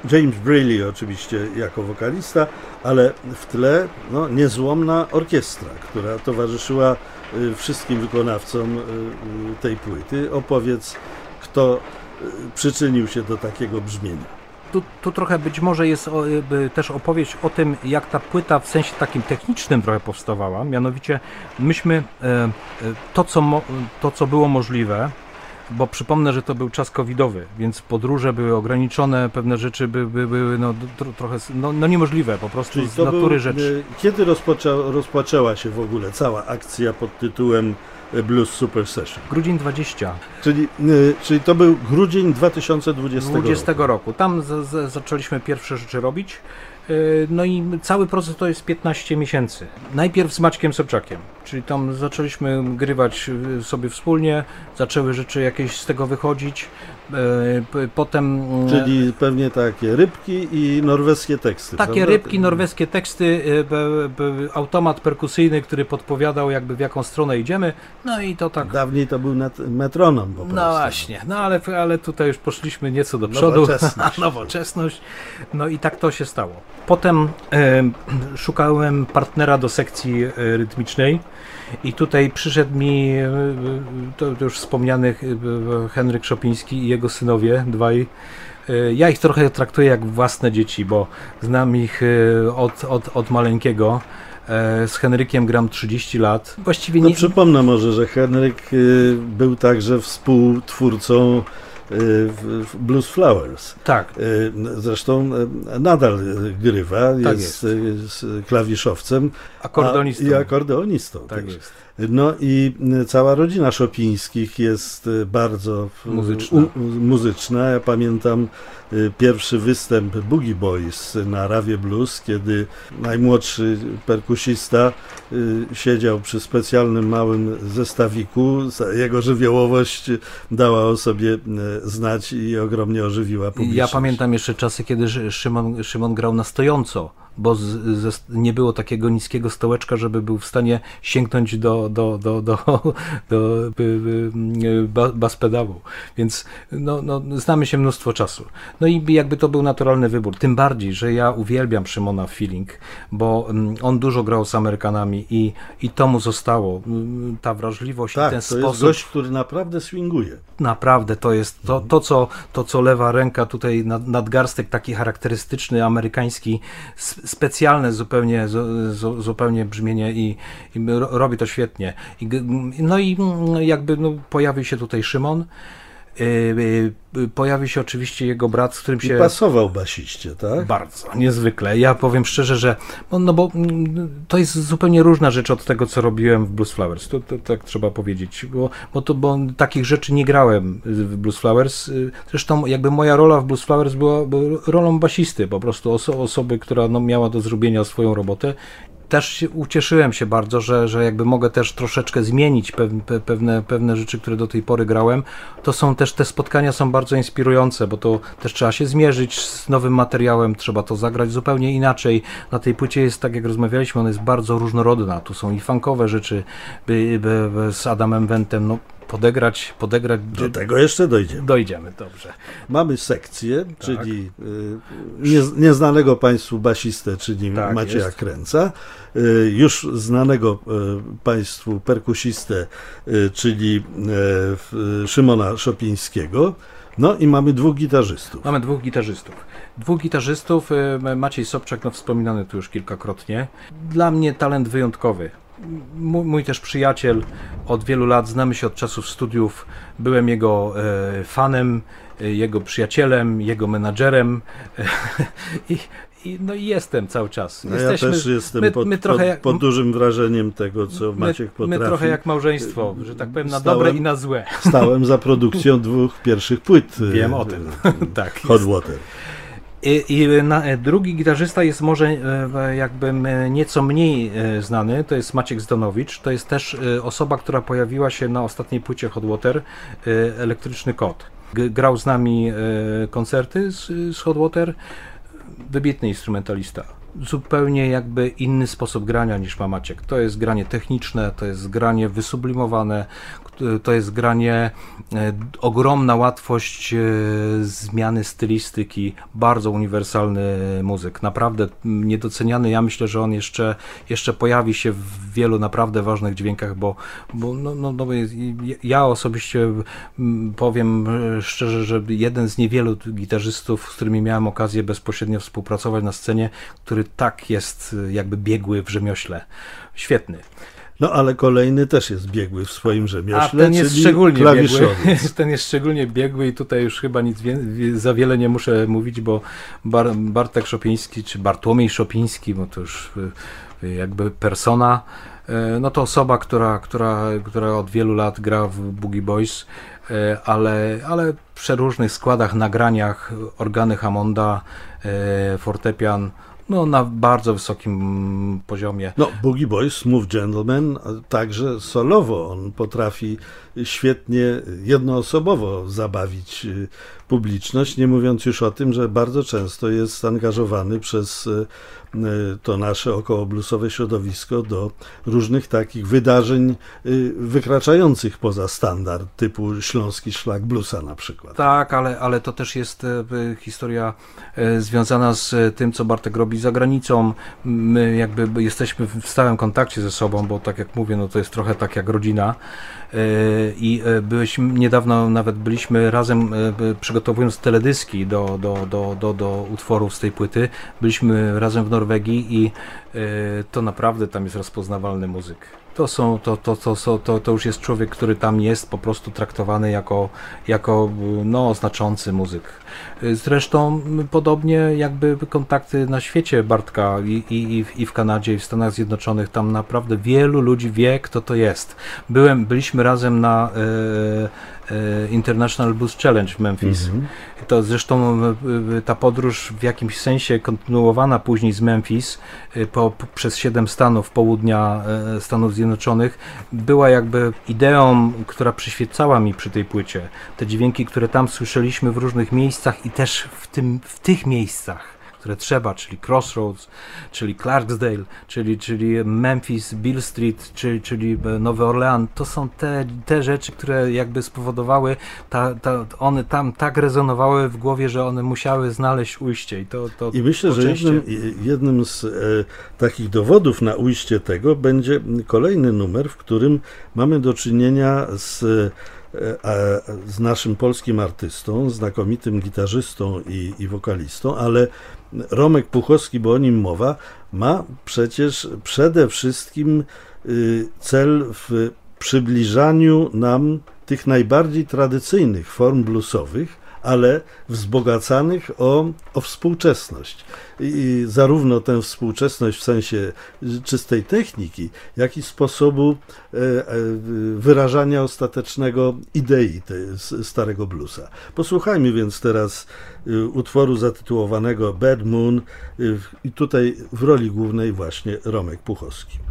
James Braley oczywiście jako wokalista, ale w tle niezłomna orkiestra, która towarzyszyła wszystkim wykonawcom tej płyty. Opowiedz, kto przyczynił się do takiego brzmienia. Tu trochę być może jest też opowieść o tym, jak ta płyta w sensie takim technicznym trochę powstawała. Mianowicie myśmy to, co było możliwe, bo przypomnę, że to był czas covidowy, więc podróże były ograniczone, pewne rzeczy były trochę niemożliwe po prostu z natury rzeczy. Kiedy rozpoczęła się w ogóle cała akcja pod tytułem Blues Super Session? Grudzień 20. Czyli to był grudzień 2020 roku. Tam zaczęliśmy pierwsze rzeczy robić. No i cały proces to jest 15 miesięcy. Najpierw z Maćkiem Sobczakiem, czyli tam zaczęliśmy grywać sobie wspólnie, zaczęły rzeczy jakieś z tego wychodzić, potem... Czyli pewnie takie rybki i norweskie teksty. Takie prawda? Rybki, norweskie teksty, automat perkusyjny, który podpowiadał jakby w jaką stronę idziemy, no i to tak... Dawniej to był metronom po prostu. No właśnie, ale tutaj już poszliśmy nieco do przodu. Nowoczesność. No i tak to się stało. Potem szukałem partnera do sekcji rytmicznej i tutaj przyszedł mi to już wspomniany Henryk Szopiński i jego synowie, dwaj. Ja ich trochę traktuję jak własne dzieci, bo znam ich od maleńkiego. Z Henrykiem gram 30 lat. Właściwie nie... Przypomnę może, że Henryk był także współtwórcą w Blues Flowers. Tak. Zresztą nadal grywa, tak jest klawiszowcem akordeonistą. I akordeonistą. Tak jest. No i cała rodzina Szopińskich jest bardzo muzyczna. Ja pamiętam pierwszy występ Boogie Boys na Rawie Blues, kiedy najmłodszy perkusista siedział przy specjalnym małym zestawiku. Jego żywiołowość dała o sobie znać i ogromnie ożywiła publiczność. Ja pamiętam jeszcze czasy, kiedy Szymon grał na stojąco, bo nie było takiego niskiego stołeczka, żeby był w stanie sięgnąć do bas pedału. Więc znamy się mnóstwo czasu. No i jakby to był naturalny wybór. Tym bardziej, że ja uwielbiam Szymona Feeling, bo on dużo grał z Amerykanami i to mu zostało. Ta wrażliwość tak, i ten sposób. To jest gość, który naprawdę swinguje. Naprawdę, to jest to, co lewa ręka tutaj, nadgarstek taki charakterystyczny, amerykański, specjalne zupełnie brzmienie i robi to świetnie. No i jakby pojawił się tutaj Szymon, pojawi się oczywiście jego brat, z którym się... I pasował basiście, tak? Bardzo, niezwykle. Ja powiem szczerze, że bo to jest zupełnie różna rzecz od tego, co robiłem w Blues Flowers. To tak trzeba powiedzieć, bo takich rzeczy nie grałem w Blues Flowers. Zresztą jakby moja rola w Blues Flowers była rolą basisty, po prostu osoby, która miała do zrobienia swoją robotę. Też ucieszyłem się bardzo, że jakby mogę też troszeczkę zmienić pewne rzeczy, które do tej pory grałem. Te spotkania są bardzo inspirujące, bo to też trzeba się zmierzyć z nowym materiałem, trzeba to zagrać zupełnie inaczej. Na tej płycie jest, tak jak rozmawialiśmy, ona jest bardzo różnorodna. Tu są i funkowe rzeczy z Adamem Wentem, podegrać. Do tego jeszcze dojdziemy. Dojdziemy, dobrze. Mamy sekcję, tak, czyli nieznanego Państwu basistę, czyli tak, Macieja Kręca, już znanego Państwu perkusistę, czyli Szymona Szopińskiego, no i mamy dwóch gitarzystów. Dwóch gitarzystów, Maciej Sobczak, wspominany tu już kilkakrotnie. Dla mnie talent wyjątkowy. Mój też przyjaciel, od wielu lat, znamy się od czasów studiów, byłem jego fanem, jego przyjacielem, jego menadżerem i jestem cały czas. Ja też jestem pod dużym wrażeniem tego, co Maciek potrafi. My trochę jak małżeństwo, że tak powiem, na dobre i na złe. Stałem za produkcją dwóch pierwszych płyt. Wiem o tym. Tak. Hot Water. Drugi gitarzysta jest może jakby nieco mniej znany, to jest Maciek Zdanowicz, to jest też osoba, która pojawiła się na ostatniej płycie Hot Water, Elektryczny Kot. Grał z nami koncerty z Hot Water, wybitny instrumentalista. zupełnie jakby inny sposób grania niż ma Maciek. To jest granie techniczne, to jest granie wysublimowane, to jest granie, ogromna łatwość zmiany stylistyki, bardzo uniwersalny muzyk, naprawdę niedoceniany. Ja myślę, że on jeszcze pojawi się w wielu naprawdę ważnych dźwiękach, bo ja osobiście powiem szczerze, że jeden z niewielu gitarzystów, z którymi miałem okazję bezpośrednio współpracować na scenie, który tak jest jakby biegły w rzemiośle. Świetny. No ale kolejny też jest biegły w swoim rzemiośle, a ten jest czyli szczególnie biegły. Ten jest szczególnie biegły i tutaj już chyba nic za wiele nie muszę mówić, bo Bartek Szopiński, czy Bartłomiej Szopiński, bo to już jakby persona, no to osoba, która od wielu lat gra w Boogie Boys, ale w przeróżnych składach, nagraniach, organy Hammonda, fortepian, no na bardzo wysokim poziomie. No, Boogie Boys, Smooth Gentleman, także solowo on potrafi świetnie, jednoosobowo zabawić publiczność, nie mówiąc już o tym, że bardzo często jest angażowany przez to nasze okołobluesowe środowisko do różnych takich wydarzeń wykraczających poza standard, typu Śląski Szlak Bluesa na przykład. Tak, ale to też jest historia związana z tym, co Bartek robi za granicą. My jakby jesteśmy w stałym kontakcie ze sobą, bo tak jak mówię, no to jest trochę tak jak rodzina. I niedawno nawet byliśmy razem, przygotowując teledyski do utworów z tej płyty, byliśmy razem w Norwegii i to naprawdę tam jest rozpoznawalny muzyk. To już jest człowiek, który tam jest po prostu traktowany jako no, znaczący muzyk. Zresztą podobnie jakby kontakty na świecie Bartka i w Kanadzie, i w Stanach Zjednoczonych, tam naprawdę wielu ludzi wie, kto to jest. Byliśmy razem na International Blues Challenge w Memphis. To zresztą ta podróż w jakimś sensie kontynuowana później z Memphis przez 7 stanów południa Stanów Zjednoczonych była jakby ideą, która przyświecała mi przy tej płycie. Te dźwięki, które tam słyszeliśmy w różnych miejscach i też w tych miejscach, które trzeba, czyli Crossroads, czyli Clarksdale, czyli Memphis, Beale Street, czyli Nowy Orlean, to są te rzeczy, które jakby spowodowały, one tam tak rezonowały w głowie, że one musiały znaleźć ujście. I myślę, że jednym z takich dowodów na ujście tego będzie kolejny numer, w którym mamy do czynienia z naszym polskim artystą, znakomitym gitarzystą i wokalistą, ale Romek Puchowski, bo o nim mowa, ma przecież przede wszystkim cel w przybliżaniu nam tych najbardziej tradycyjnych form bluesowych, ale wzbogacanych o współczesność. I zarówno tę współczesność w sensie czystej techniki, jak i sposobu wyrażania ostatecznego idei starego bluesa. Posłuchajmy więc teraz utworu zatytułowanego Bad Moon i tutaj w roli głównej właśnie Romek Puchowski.